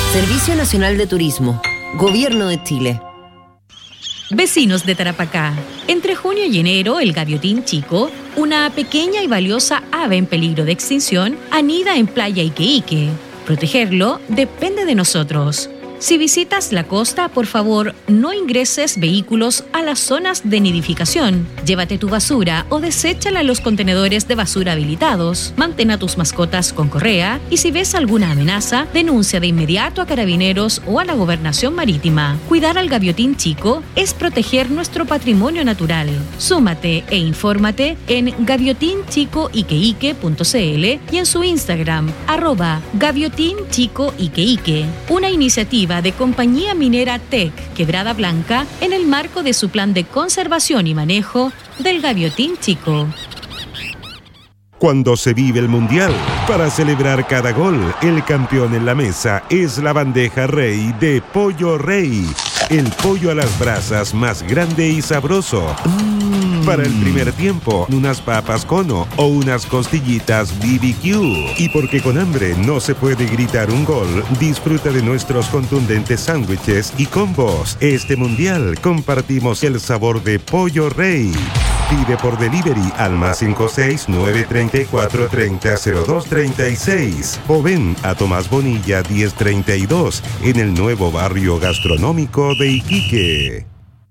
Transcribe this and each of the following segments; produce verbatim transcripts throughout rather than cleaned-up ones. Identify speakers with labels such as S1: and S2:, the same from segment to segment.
S1: Servicio Nacional de Turismo, Gobierno de Chile.
S2: Vecinos de Tarapacá, entre junio y enero el gaviotín chico, una pequeña y valiosa ave en peligro de extinción, anida en Playa Iquique. Protegerlo depende de nosotros. Si visitas la costa, por favor, no ingreses vehículos a las zonas de nidificación. Llévate tu basura o deséchala en los contenedores de basura habilitados. Mantén a tus mascotas con correa y si ves alguna amenaza, denuncia de inmediato a Carabineros o a la Gobernación Marítima. Cuidar al gaviotín chico es proteger nuestro patrimonio natural. Súmate e infórmate en gaviotin chico iqueique punto c l y en su Instagram, arroba gaviotin chico iqueique. Una iniciativa de Compañía Minera Tec Quebrada Blanca en el marco de su plan de conservación y manejo del gaviotín chico.
S3: Cuando se vive el Mundial, para celebrar cada gol, el campeón en la mesa es la bandeja Rey de Pollo Rey, el pollo a las brasas más grande y sabroso. Mm. Para el primer tiempo, unas papas cono o unas costillitas B B Q. Y porque con hambre no se puede gritar un gol, disfruta de nuestros contundentes sándwiches y combos. Este Mundial compartimos el sabor de Pollo Rey. Pide por delivery al más cinco seis nueve tres cuatro tres cero cero dos tres seis o ven a Tomás Bonilla diez treinta y dos en el nuevo barrio gastronómico de Iquique.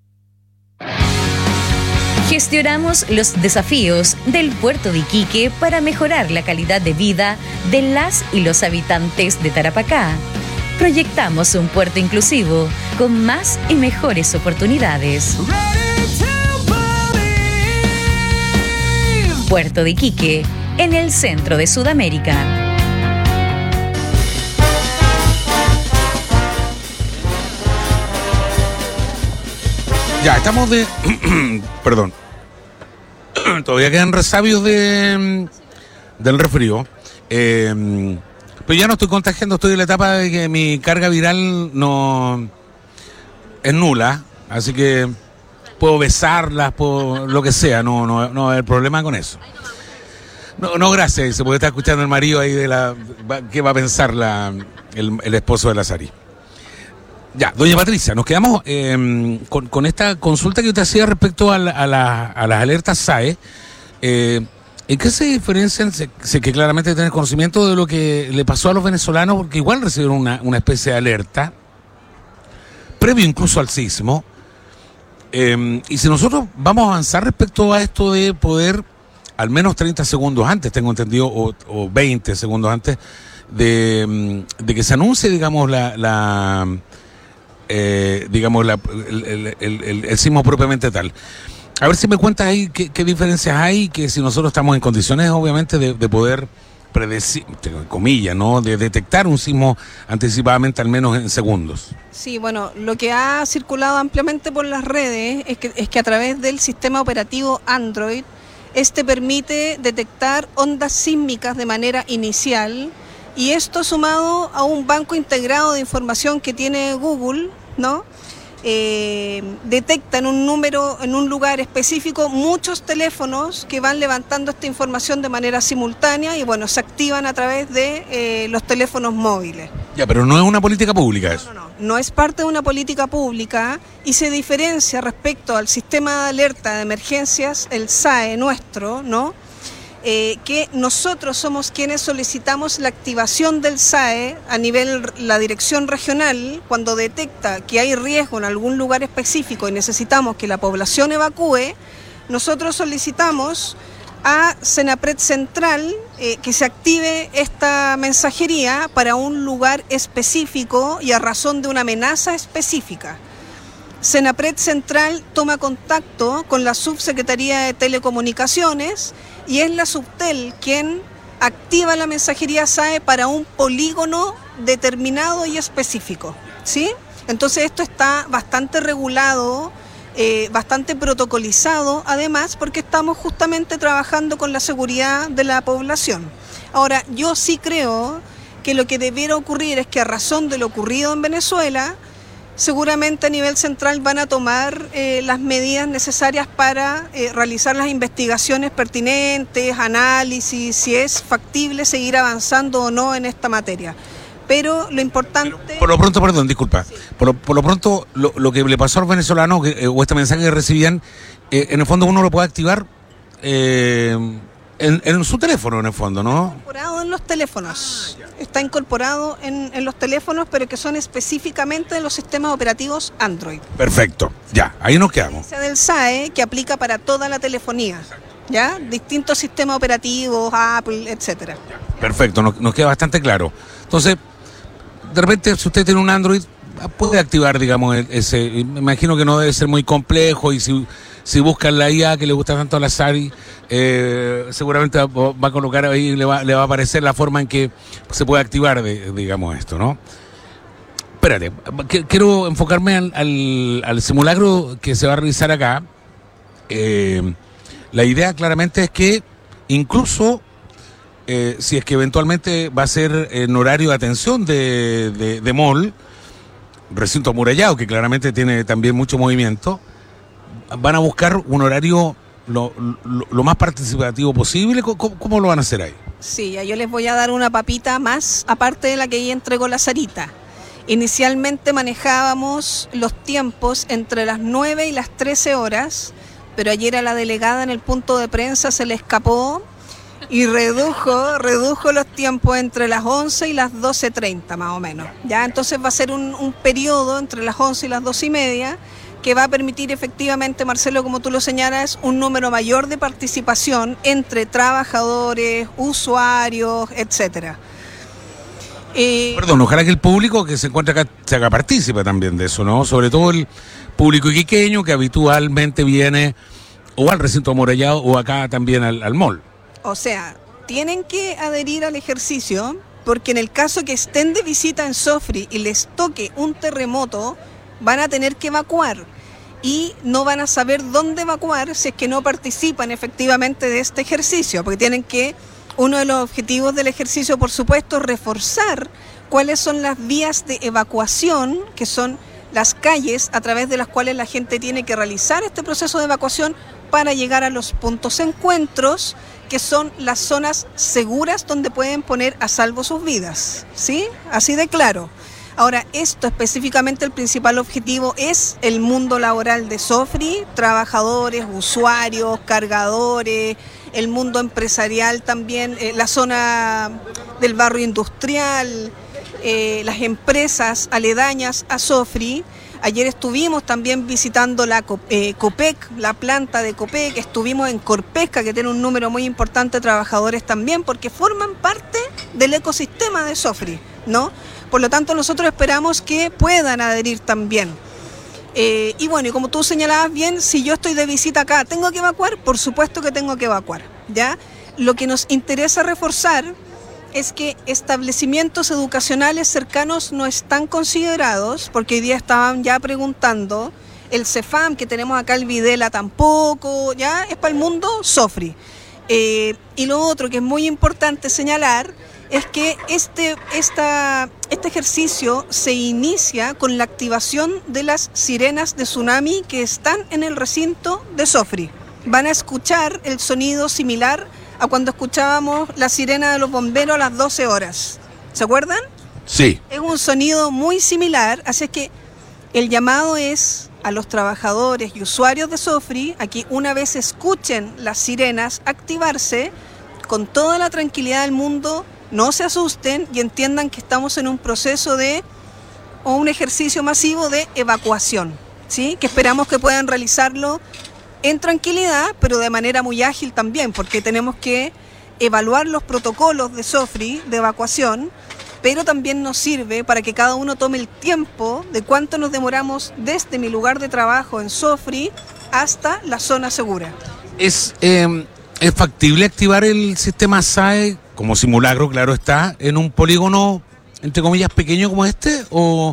S2: Gestionamos los desafíos del puerto de Iquique para mejorar la calidad de vida de las y los habitantes de Tarapacá. Proyectamos un puerto inclusivo con más y mejores oportunidades. Puerto de Iquique, en el centro de Sudamérica.
S4: Ya, estamos de... Perdón. Todavía quedan resabios de del resfrío. Eh, pero ya no estoy contagiando, estoy en la etapa de que mi carga viral no es nula. Así que puedo besarlas, puedo lo que sea, no, no, no hay problema con eso. No, no, gracias, se puede estar escuchando el marido ahí de la... ¿Qué va a pensar la, el, el esposo de la Sari? Ya, doña Patricia, nos quedamos eh, con, con esta consulta que usted hacía respecto a, la, a, la, a las alertas S A E. Eh, ¿En qué se diferencian? Sé, sé que claramente tienen conocimiento de lo que le pasó a los venezolanos, porque igual recibieron una, una especie de alerta, previo incluso al sismo. Eh, y si nosotros vamos a avanzar respecto a esto de poder, al menos treinta segundos antes, tengo entendido, o, o veinte segundos antes, de, de que se anuncie, digamos, la... la Eh, digamos, la, el, el, el, el sismo propiamente tal. A ver si me cuentas ahí qué, qué diferencias hay, que si nosotros estamos en condiciones, obviamente, de, de poder predecir, comillas, ¿no? De detectar un sismo anticipadamente, al menos en segundos.
S5: Sí, bueno, lo que ha circulado ampliamente por las redes es que, es que a través del sistema operativo Android, este permite detectar ondas sísmicas de manera inicial. Y esto sumado a un banco integrado de información que tiene Google, ¿no? Eh, detecta en un número, en un lugar específico, muchos teléfonos que van levantando esta información de manera simultánea y bueno, se activan a través de eh, los teléfonos móviles.
S4: Ya, pero no es una política pública eso.
S5: No, no, no, no es parte de una política pública y se diferencia respecto al sistema de alerta de emergencias, el S A E nuestro, ¿no? Eh, que nosotros somos quienes solicitamos la activación del S A E a nivel la dirección regional cuando detecta que hay riesgo en algún lugar específico y necesitamos que la población evacúe. Nosotros solicitamos a Senapred Central eh, que se active esta mensajería para un lugar específico y a razón de una amenaza específica. Senapred Central toma contacto con la Subsecretaría de Telecomunicaciones y es la Subtel quien activa la mensajería S A E para un polígono determinado y específico, ¿sí? Entonces esto está bastante regulado, eh, bastante protocolizado, además porque estamos justamente trabajando con la seguridad de la población. Ahora, yo sí creo que lo que debiera ocurrir es que a razón de lo ocurrido en Venezuela, seguramente a nivel central van a tomar eh, las medidas necesarias para eh, realizar las investigaciones pertinentes, análisis, si es factible seguir avanzando o no en esta materia. Pero lo importante...
S4: Pero por lo pronto, perdón, disculpa, sí. por, lo, por lo pronto lo, lo que le pasó a los venezolanos, que, eh, o este mensaje que recibían, eh, en el fondo uno lo puede activar eh, en, en su teléfono, en el fondo, ¿no?
S5: Incorporado en los teléfonos. Ah, está incorporado en, en los teléfonos, pero que son específicamente de los sistemas operativos Android.
S4: Perfecto, ya, ahí nos quedamos.
S5: Ese del S A E, que aplica para toda la telefonía, ¿ya? Distintos sistemas operativos, Apple, etcétera.
S4: Perfecto, nos, nos queda bastante claro. Entonces, de repente, si usted tiene un Android, puede activar, digamos, ese. Me imagino que no debe ser muy complejo, y si, si buscan la I A que le gusta tanto a la Sari, eh, seguramente va a colocar ahí, le va, le va a aparecer la forma en que se puede activar, de, digamos, esto, ¿no? Espérate, quiero enfocarme al, al, al simulacro que se va a realizar acá. Eh, la idea claramente es que incluso eh, si es que eventualmente va a ser en horario de atención de, de, de mall, recinto amurallado, que claramente tiene también mucho movimiento, van a buscar un horario lo, lo, lo más participativo posible. ¿Cómo, cómo lo van a hacer ahí?
S5: Sí, ya yo les voy a dar una papita más, aparte de la que ella entregó la Sarita. Inicialmente manejábamos los tiempos entre las nueve y las trece horas, pero ayer a la delegada en el punto de prensa se le escapó y redujo, redujo los tiempos entre las once y las doce treinta más o menos. Ya, entonces va a ser un, un periodo entre las once y las doce y media que va a permitir efectivamente, Marcelo, como tú lo señalas, un número mayor de participación entre trabajadores, usuarios, etcétera. Eh,
S4: Perdón, ojalá que el público que se encuentra acá se haga partícipe también de eso, ¿no? Sobre todo el público iquiqueño que habitualmente viene o al recinto amurallado o acá también al, al mall.
S5: O sea, tienen que adherir al ejercicio, porque en el caso que estén de visita en Sofri y les toque un terremoto, van a tener que evacuar y no van a saber dónde evacuar si es que no participan efectivamente de este ejercicio, porque tienen que, uno de los objetivos del ejercicio, por supuesto, es reforzar cuáles son las vías de evacuación, que son las calles a través de las cuales la gente tiene que realizar este proceso de evacuación para llegar a los puntos de encuentros, que son las zonas seguras donde pueden poner a salvo sus vidas, ¿sí? Así de claro. Ahora, esto específicamente, el principal objetivo es el mundo laboral de Sofri, trabajadores, usuarios, cargadores, el mundo empresarial también, eh, la zona del barrio industrial, eh, las empresas aledañas a Sofri. Ayer estuvimos también visitando la eh, Copec, la planta de Copec, estuvimos en Corpesca, que tiene un número muy importante de trabajadores también, porque forman parte del ecosistema de Sofri, ¿no? Por lo tanto, nosotros esperamos que puedan adherir también. Eh, y bueno, y como tú señalabas bien, si yo estoy de visita acá, ¿tengo que evacuar? Por supuesto que tengo que evacuar, ¿ya? Lo que nos interesa reforzar es que establecimientos educacionales cercanos no están considerados, porque hoy día estaban ya preguntando, el Cefam que tenemos acá, el Videla tampoco, ya es para el mundo Sofri. Eh, y lo otro que es muy importante señalar es que este, esta, este ejercicio se inicia con la activación de las sirenas de tsunami que están en el recinto de Sofri. Van a escuchar el sonido similar a cuando escuchábamos la sirena de los bomberos a las doce horas. ¿Se acuerdan?
S4: Sí.
S5: Es un sonido muy similar, así es que el llamado es a los trabajadores y usuarios de Sofri, a que una vez escuchen las sirenas, activarse con toda la tranquilidad del mundo, no se asusten y entiendan que estamos en un proceso de, o un ejercicio masivo de evacuación, ¿sí? Que esperamos que puedan realizarlo en tranquilidad, pero de manera muy ágil también, porque tenemos que evaluar los protocolos de Sofri de evacuación, pero también nos sirve para que cada uno tome el tiempo de cuánto nos demoramos desde mi lugar de trabajo en Sofri hasta la zona segura.
S4: ¿Es, eh, ¿es factible activar el sistema S A E como simulacro, claro está, en un polígono, entre comillas, pequeño como este, o,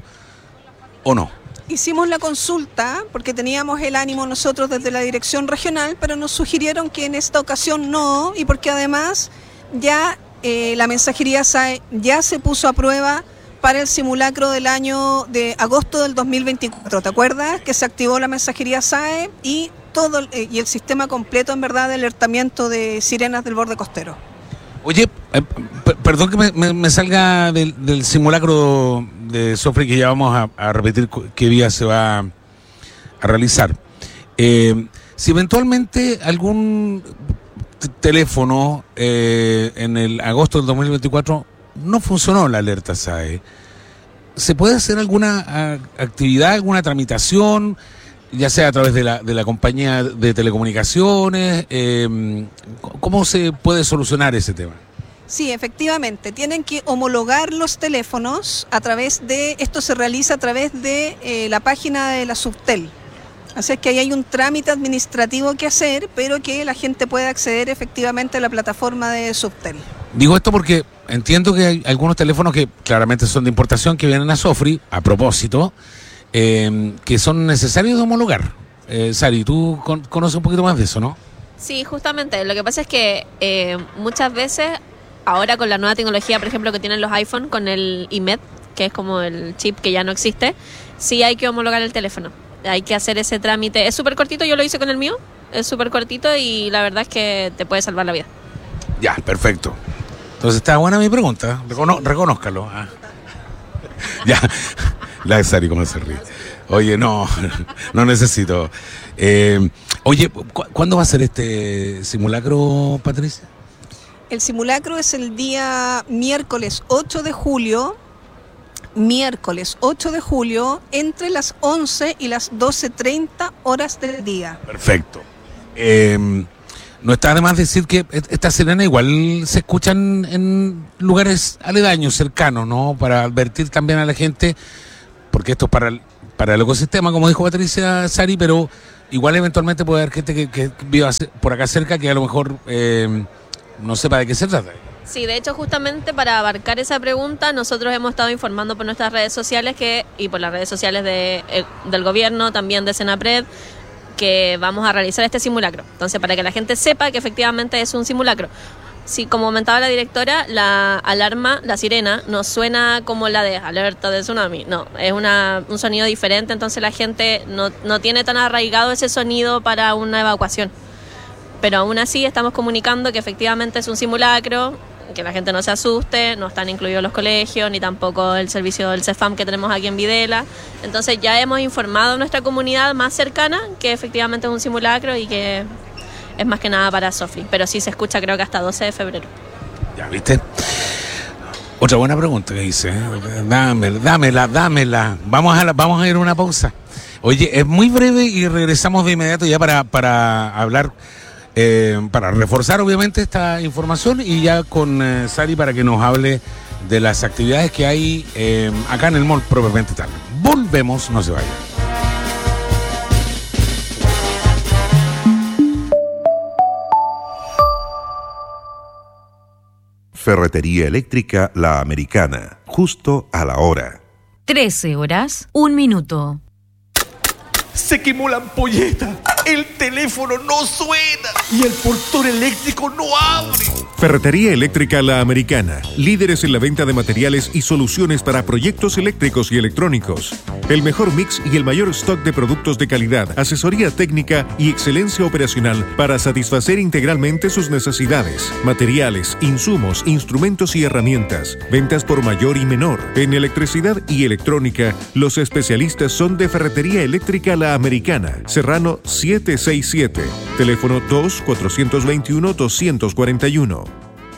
S4: o no?
S5: Hicimos la consulta porque teníamos el ánimo nosotros desde la dirección regional, pero nos sugirieron que en esta ocasión no, y porque además ya eh, la mensajería S A E ya se puso a prueba para el simulacro del año de agosto del dos mil veinticuatro. ¿Te acuerdas? Que se activó la mensajería S A E y todo eh, y el sistema completo, en verdad, de alertamiento de sirenas del borde costero.
S4: Oye, eh, perdón que me, me, me salga del, del simulacro de Sofri, que ya vamos a, a repetir qué día se va a, a realizar. Eh, si eventualmente algún t- teléfono eh, en el agosto del dos mil veinticuatro no funcionó la alerta S A E, ¿se puede hacer alguna a, actividad, alguna tramitación, ya sea a través de la, de la compañía de telecomunicaciones? Eh, ¿Cómo se puede solucionar ese tema?
S5: Sí, efectivamente, tienen que homologar los teléfonos a través de, esto se realiza a través de eh, la página de la Subtel. Así es que ahí hay un trámite administrativo que hacer, pero que la gente puede acceder efectivamente a la plataforma de Subtel.
S4: Digo esto porque entiendo que hay algunos teléfonos que claramente son de importación, que vienen a Sofri, a propósito, eh, que son necesarios de homologar. Eh, Sari, tú con, conoces un poquito más de eso, ¿no?
S6: Sí, justamente. Lo que pasa es que eh, muchas veces, ahora con la nueva tecnología, por ejemplo, que tienen los iPhone, con el I M E I, que es como el chip que ya no existe, sí hay que homologar el teléfono. Hay que hacer ese trámite. Es súper cortito, yo lo hice con el mío. Es súper cortito y la verdad es que te puede salvar la vida.
S4: Ya, perfecto. Entonces está buena mi pregunta. Recono- reconózcalo. Ah. Ya, la de Sari, ¿cómo se ríe? Oye, no, no necesito. Eh, oye, ¿cu- ¿cuándo va a ser este simulacro, Patricia?
S5: El simulacro es el día miércoles ocho de julio, miércoles ocho de julio, entre las once y las doce treinta horas del día.
S4: Perfecto. Eh, no está de más decir que esta sirena igual se escuchan en lugares aledaños, cercanos, ¿no? Para advertir también a la gente, porque esto es para el, para el ecosistema, como dijo Patricia Sari, pero igual eventualmente puede haber gente que, que viva por acá cerca que a lo mejor eh, no sepa de qué se trata.
S6: Sí, de hecho, justamente para abarcar esa pregunta, nosotros hemos estado informando por nuestras redes sociales que y por las redes sociales de, eh, del gobierno, también de Senapred, que vamos a realizar este simulacro. Entonces, para que la gente sepa que efectivamente es un simulacro. Sí, como comentaba la directora, la alarma, la sirena, no suena como la de alerta de tsunami. No, es una, un sonido diferente, entonces la gente no, no tiene tan arraigado ese sonido para una evacuación. Pero aún así estamos comunicando que efectivamente es un simulacro, que la gente no se asuste, no están incluidos los colegios, ni tampoco el servicio del CEFAM que tenemos aquí en Videla. Entonces ya hemos informado a nuestra comunidad más cercana que efectivamente es un simulacro y que es más que nada para Sofri, pero sí se escucha creo que hasta doce de febrero.
S4: Ya, ¿viste? Otra buena pregunta que hice, ¿eh? Dámela, dámela, dámela. Vamos a, la, vamos a ir a una pausa. Oye, es muy breve y regresamos de inmediato ya para, para hablar... Eh, para reforzar obviamente esta información y ya con eh, Sari para que nos hable de las actividades que hay eh, acá en el mall propiamente tal. Volvemos, no se vayan.
S3: Ferretería Eléctrica La Americana, justo a la hora.
S2: trece horas, un minuto.
S7: Se quemó la ampolleta, el teléfono no suena y el portón eléctrico no abre.
S8: Ferretería Eléctrica La Americana, líderes en la venta de materiales y soluciones para proyectos eléctricos y electrónicos. El mejor mix y el mayor stock de productos de calidad, asesoría técnica y excelencia operacional para satisfacer integralmente sus necesidades. Materiales, insumos, instrumentos y herramientas. Ventas por mayor y menor. En electricidad y electrónica, los especialistas son de Ferretería Eléctrica La Americana, Serrano setecientos sesenta y siete, teléfono dos cuatro dos uno dos cuatro uno.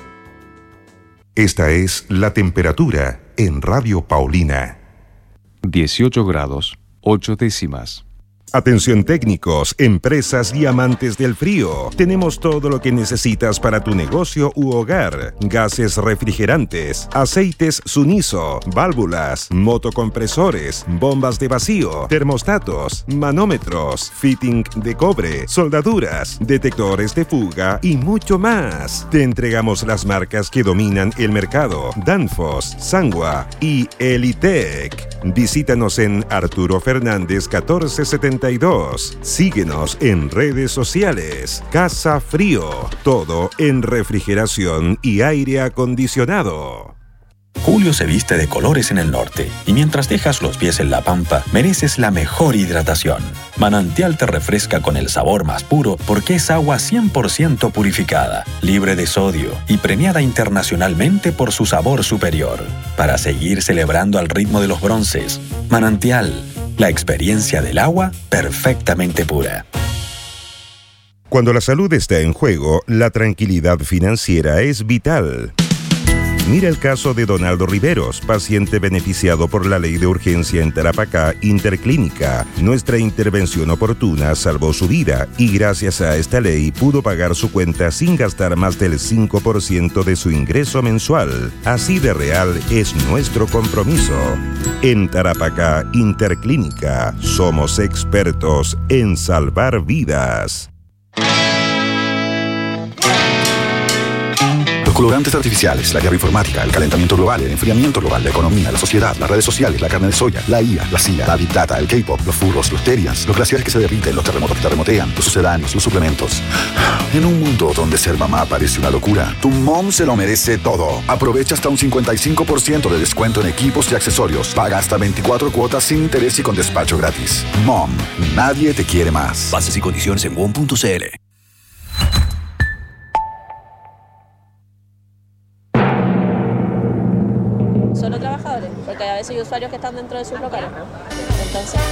S3: Esta es la temperatura en Radio Paulina.
S9: dieciocho grados, ocho décimas.
S3: Atención técnicos, empresas y amantes del frío. Tenemos todo lo que necesitas para tu negocio u hogar. Gases refrigerantes, aceites Suniso, válvulas, motocompresores, bombas de vacío, termostatos, manómetros, fitting de cobre, soldaduras, detectores de fuga y mucho más. Te entregamos las marcas que dominan el mercado: Danfoss, Sangwa y Elitec. Visítanos en Arturo Fernández catorce setenta y dos. Síguenos en redes sociales. Casa Frío, todo en refrigeración y aire acondicionado.
S10: Julio se viste de colores en el norte y mientras dejas los pies en la pampa, mereces la mejor hidratación. Manantial te refresca con el sabor más puro porque es agua cien por ciento purificada, libre de sodio y premiada internacionalmente por su sabor superior. Para seguir celebrando al ritmo de los bronces, Manantial, la experiencia del agua perfectamente pura.
S3: Cuando la salud está en juego, la tranquilidad financiera es vital. Mira el caso de Donaldo Riveros, paciente beneficiado por la ley de urgencia en Tarapacá Interclínica. Nuestra intervención oportuna salvó su vida y gracias a esta ley pudo pagar su cuenta sin gastar más del cinco por ciento de su ingreso mensual. Así de real es nuestro compromiso. En Tarapacá Interclínica somos expertos en salvar vidas.
S11: Colorantes artificiales, la guerra informática, el calentamiento global, el enfriamiento global, la economía, la sociedad, las redes sociales, la carne de soya, la I A, la C I A, la Big Data, el K-pop, los furros, los terias, los glaciares que se derriten, los terremotos que terremotean, los sucedáneos, los suplementos. En un mundo donde ser mamá parece una locura, tu mom se lo merece todo. Aprovecha hasta un cincuenta y cinco por ciento de descuento en equipos y accesorios. Paga hasta veinticuatro cuotas sin interés y con despacho gratis. Mom, nadie te quiere más.
S12: Bases y condiciones en wom punto c l.
S6: Solo trabajadores, porque a veces hay usuarios que están dentro de sus locales. Entonces